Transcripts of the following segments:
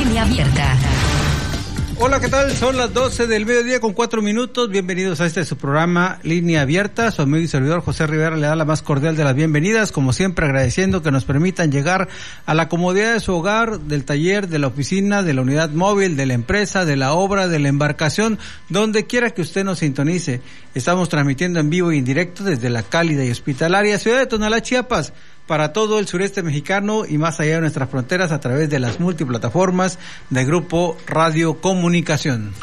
Línea Abierta. Hola, ¿qué tal? Son las 12 del mediodía con 4 minutos. Bienvenidos a su programa Línea Abierta. Su amigo y servidor José Rivera le da la más cordial de las bienvenidas, como siempre agradeciendo que nos permitan llegar a la comodidad de su hogar, del taller, de la oficina, de la unidad móvil, de la empresa, de la obra, de la embarcación, donde quiera que usted nos sintonice. Estamos transmitiendo en vivo y en directo desde la cálida y hospitalaria ciudad de Tonalá, Chiapas, para todo el sureste mexicano y más allá de nuestras fronteras a través de las multiplataformas de Grupo Radio Comunicación.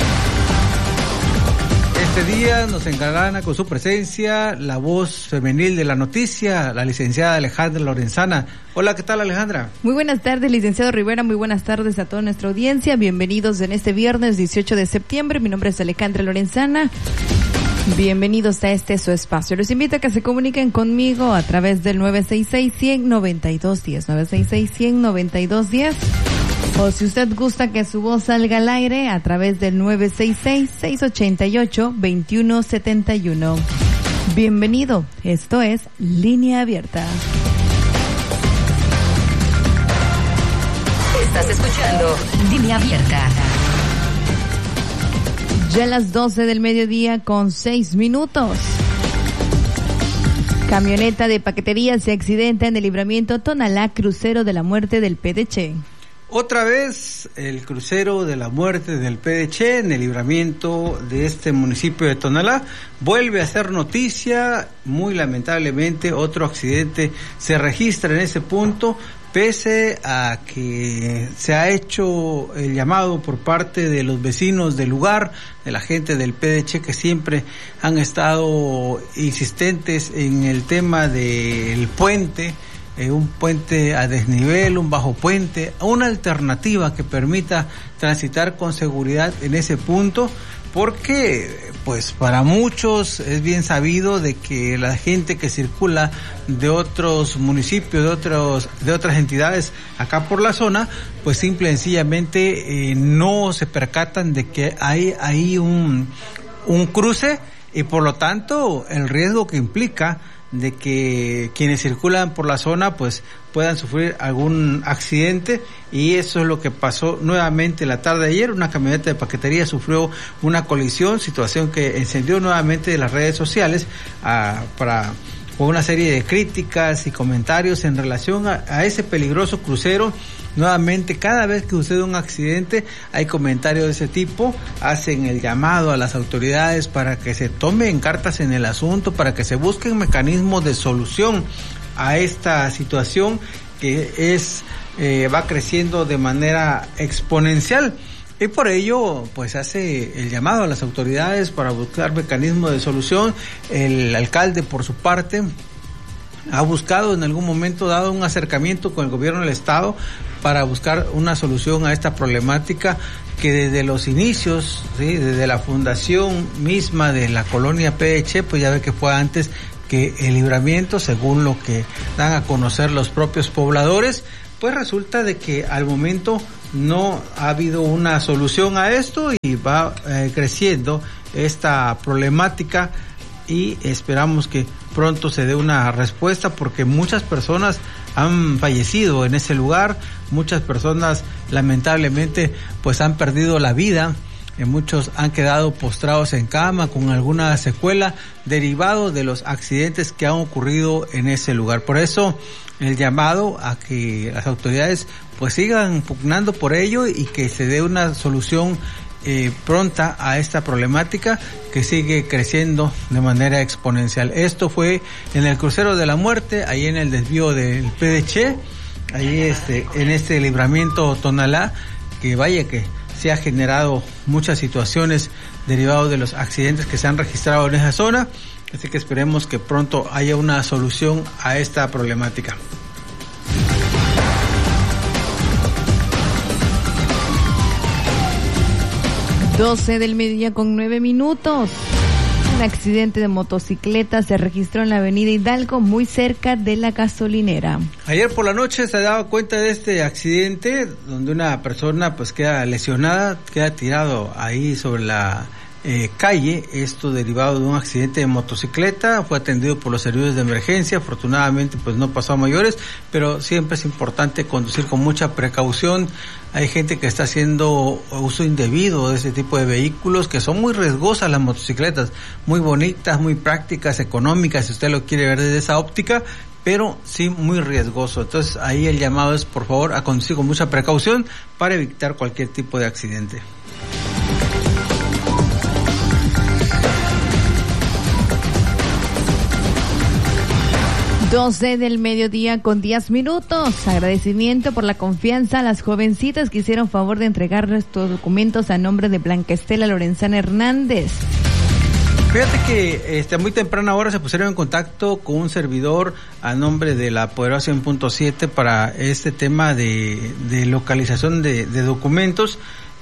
Este día nos engalana con su presencia la voz femenil de la noticia, la licenciada Alejandra Lorenzana. Hola, ¿qué tal, Alejandra? Muy buenas tardes, licenciado Rivera, muy buenas tardes a toda nuestra audiencia. Bienvenidos en este viernes 18 de septiembre. Mi nombre es Alejandra Lorenzana. Bienvenidos a su espacio. Los invito a que se comuniquen conmigo a través del 966-100-9210, 966-100-9210. O si usted gusta que su voz salga al aire, a través del 966-688-2171. Bienvenido, esto es Línea Abierta. Estás escuchando Línea Abierta. Ya a las 12 del mediodía con 6 minutos. Camioneta de paquetería se accidenta en el libramiento Tonalá, crucero de la muerte del PDC. Otra vez el crucero de la muerte del PDC en el libramiento de este municipio de Tonalá vuelve a ser noticia. Muy lamentablemente otro accidente se registra en ese punto, pese a que se ha hecho el llamado por parte de los vecinos del lugar, de la gente del PDC, que siempre han estado insistentes en el tema del puente, un puente a desnivel, un bajo puente, una alternativa que permita transitar con seguridad en ese punto, porque pues para muchos es bien sabido de que la gente que circula de otros municipios, de otras entidades acá por la zona, pues simple y sencillamente no se percatan de que hay ahí un cruce, y por lo tanto el riesgo que implica de que quienes circulan por la zona pues puedan sufrir algún accidente, y eso es lo que pasó nuevamente la tarde de ayer. Una camioneta de paquetería sufrió una colisión, situación que encendió nuevamente las redes sociales con una serie de críticas y comentarios en relación a ese peligroso crucero. Nuevamente, cada vez que sucede un accidente hay comentarios de ese tipo, hacen el llamado a las autoridades para que se tomen cartas en el asunto, para que se busquen mecanismos de solución a esta situación que va creciendo de manera exponencial. Y por ello, pues hace el llamado a las autoridades para buscar mecanismos de solución. El alcalde, por su parte, ha buscado en algún momento, dado un acercamiento con el gobierno del estado para buscar una solución a esta problemática que desde los inicios, ¿sí?, desde la fundación misma de la colonia PDC, pues ya ve que fue antes que el libramiento, según lo que dan a conocer los propios pobladores, pues resulta de que al momento no ha habido una solución a esto y va creciendo esta problemática, y esperamos que pronto se dé una respuesta, porque muchas personas han fallecido en ese lugar, muchas personas lamentablemente pues han perdido la vida, muchos han quedado postrados en cama con alguna secuela derivado de los accidentes que han ocurrido en ese lugar. Por eso el llamado a que las autoridades pues sigan pugnando por ello y que se dé una solución pronta a esta problemática que sigue creciendo de manera exponencial. Esto fue en el crucero de la muerte, ahí en el desvío del PDC, ahí en este libramiento Tonalá, que vaya que se ha generado muchas situaciones derivadas de los accidentes que se han registrado en esa zona, así que esperemos que pronto haya una solución a esta problemática. 12 del mediodía con 9 minutos. Un accidente de motocicleta se registró en la avenida Hidalgo, muy cerca de la gasolinera. Ayer por la noche se daba cuenta de este accidente, donde una persona pues queda lesionada, queda tirado ahí sobre calle, esto derivado de un accidente de motocicleta. Fue atendido por los servicios de emergencia, afortunadamente pues no pasó a mayores, pero siempre es importante conducir con mucha precaución. Hay gente que está haciendo uso indebido de ese tipo de vehículos, que son muy riesgosas las motocicletas, muy bonitas, muy prácticas, económicas, si usted lo quiere ver desde esa óptica, pero sí muy riesgoso. Entonces ahí el llamado es, por favor, a conducir con mucha precaución para evitar cualquier tipo de accidente. 12 del mediodía con 10 minutos. Agradecimiento por la confianza a las jovencitas que hicieron favor de entregarles estos documentos a nombre de Blanca Estela Lorenzana Hernández. Fíjate que muy temprana hora se pusieron en contacto con un servidor a nombre de la Poderosa 100.7 para este tema de localización de documentos.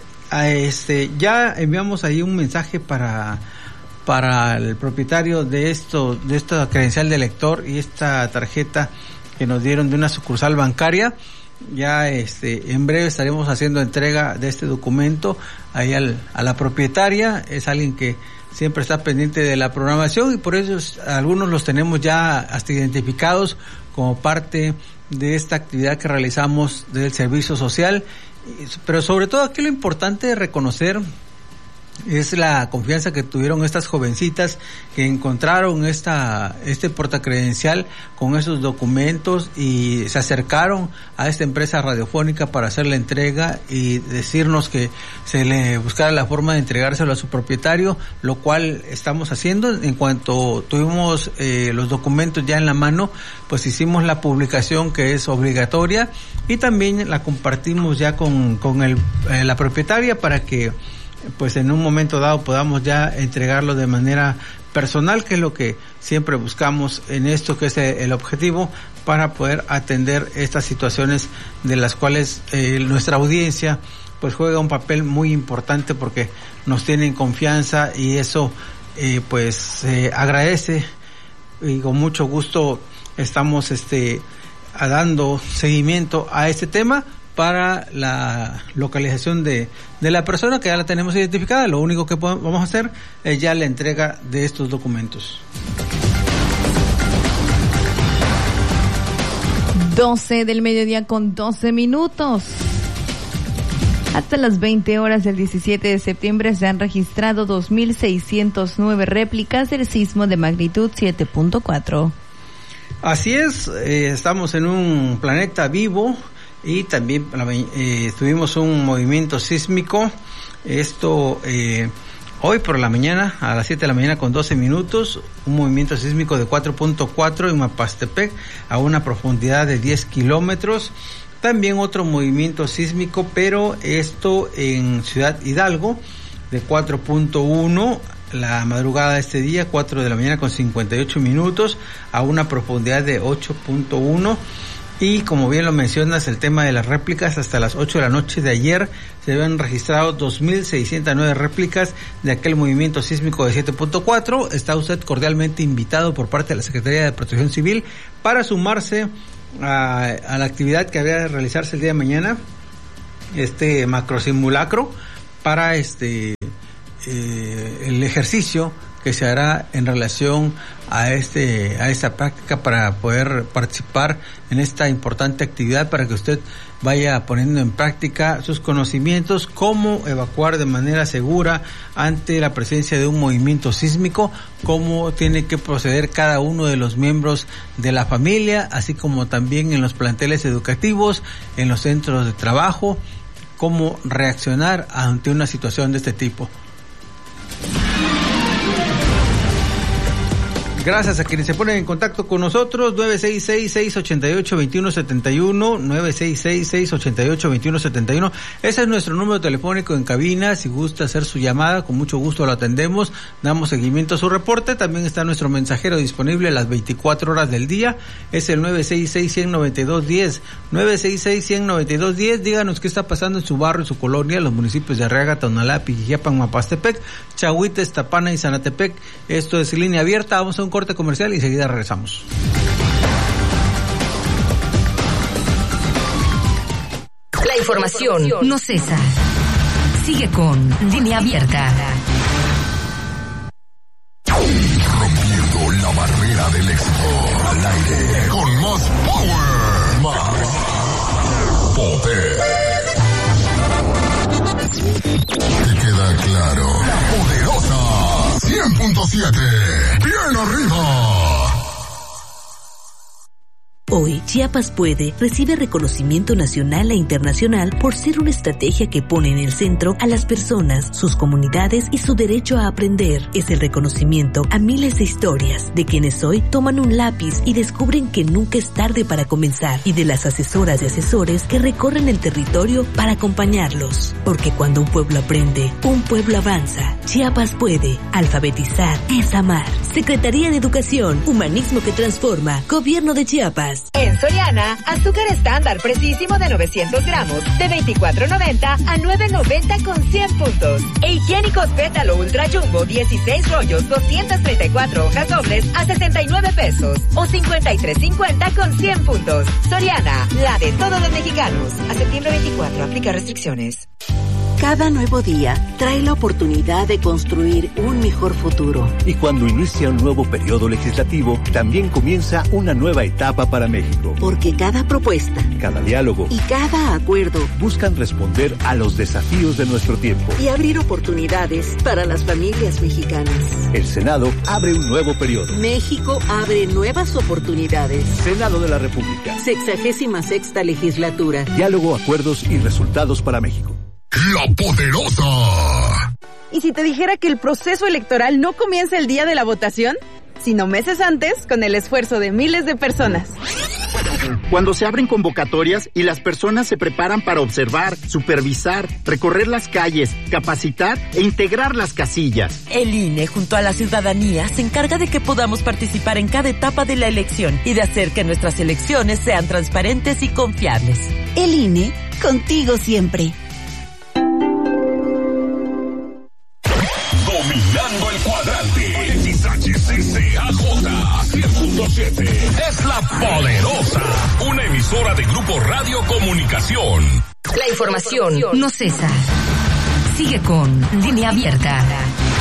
Ya enviamos ahí un mensaje para el propietario de esta credencial de lector y esta tarjeta que nos dieron de una sucursal bancaria. Ya en breve estaremos haciendo entrega de este documento ahí a la propietaria. Es alguien que siempre está pendiente de la programación y por eso algunos los tenemos ya hasta identificados como parte de esta actividad que realizamos del servicio social. Pero sobre todo aquí lo importante es reconocer es la confianza que tuvieron estas jovencitas que encontraron este portacredencial con esos documentos y se acercaron a esta empresa radiofónica para hacer la entrega y decirnos que se le buscara la forma de entregárselo a su propietario, lo cual estamos haciendo. En cuanto tuvimos los documentos ya en la mano, pues hicimos la publicación que es obligatoria y también la compartimos ya con la propietaria para que pues en un momento dado podamos ya entregarlo de manera personal, que es lo que siempre buscamos en esto, que es el objetivo para poder atender estas situaciones de las cuales nuestra audiencia pues juega un papel muy importante porque nos tienen confianza y eso pues se agradece y con mucho gusto estamos dando seguimiento a este tema para la localización de la persona que ya la tenemos identificada. Lo único que vamos a hacer es ya la entrega de estos documentos. 12 del mediodía con 12 minutos. Hasta las 20 horas del 17 de septiembre se han registrado 2.609 réplicas del sismo de magnitud 7.4. Así es, estamos en un planeta vivo. Y también tuvimos un movimiento sísmico, hoy por la mañana, a las 7 de la mañana con 12 minutos, un movimiento sísmico de 4.4 en Mapastepec, a una profundidad de 10 kilómetros. También otro movimiento sísmico, pero esto en Ciudad Hidalgo, de 4.1, la madrugada de este día, 4 de la mañana con 58 minutos, a una profundidad de 8.1. Y como bien lo mencionas, el tema de las réplicas, hasta las 8 de la noche de ayer se habían registrado 2.609 réplicas de aquel movimiento sísmico de 7.4. Está usted cordialmente invitado por parte de la Secretaría de Protección Civil para sumarse a la actividad que había de realizarse el día de mañana, macrosimulacro, para el ejercicio que se hará en relación a esta práctica para poder participar en esta importante actividad, para que usted vaya poniendo en práctica sus conocimientos, cómo evacuar de manera segura ante la presencia de un movimiento sísmico, cómo tiene que proceder cada uno de los miembros de la familia, así como también en los planteles educativos, en los centros de trabajo, cómo reaccionar ante una situación de este tipo. Gracias a quienes se ponen en contacto con nosotros, 966-688-2171, 966-688-2171. Ese es nuestro número telefónico en cabina. Si gusta hacer su llamada, con mucho gusto lo atendemos, damos seguimiento a su reporte. También está nuestro mensajero disponible a las 24 horas del día, es el 966-192-10, 966-192-10. Díganos qué está pasando en su barrio, en su colonia, los municipios de Arriaga, Tonalá, Pijijiapan, Mapastepec, Chahuites, Tapana y Zanatepec. Esto es Línea Abierta. Vamos a un corte comercial y enseguida regresamos. La información no cesa. Sigue con Línea Abierta. tope. Te queda claro. La poderosa 100.7. Bien arriba. Hoy, Chiapas Puede recibe reconocimiento nacional e internacional por ser una estrategia que pone en el centro a las personas, sus comunidades y su derecho a aprender. Es el reconocimiento a miles de historias de quienes hoy toman un lápiz y descubren que nunca es tarde para comenzar, y de las asesoras y asesores que recorren el territorio para acompañarlos. Porque cuando un pueblo aprende, un pueblo avanza. Chiapas Puede. Alfabetizar es amar. Secretaría de Educación, Humanismo que Transforma, Gobierno de Chiapas. En Soriana, azúcar estándar precisísimo de 900 gramos, de $24.90 a $9.90 con 100 puntos. E higiénicos Pétalo Ultra Jumbo, 16 rollos, 234 hojas dobles a 69 pesos. O 53.50 con 100 puntos. Soriana, la de todos los mexicanos. A septiembre 24, aplica restricciones. Cada nuevo día trae la oportunidad de construir un mejor futuro. Y cuando inicia un nuevo periodo legislativo, también comienza una nueva etapa para México. Porque cada propuesta, cada diálogo y cada acuerdo buscan responder a los desafíos de nuestro tiempo y abrir oportunidades para las familias mexicanas. El Senado abre un nuevo periodo. México abre nuevas oportunidades. Senado de la República. 66ª legislatura. Diálogo, acuerdos y resultados para México. La poderosa. ¿Y si te dijera que el proceso electoral no comienza el día de la votación, sino meses antes, con el esfuerzo de miles de personas? Cuando se abren convocatorias y las personas se preparan para observar, supervisar, recorrer las calles, capacitar e integrar las casillas. El INE, junto a la ciudadanía, se encarga de que podamos participar en cada etapa de la elección y de hacer que nuestras elecciones sean transparentes y confiables. El INE, contigo siempre. Dominando el cuadrante. XHCCAJ 100.7. Es la poderosa. Una emisora de Grupo Radio Comunicación. La información no cesa. Sigue con Línea Abierta.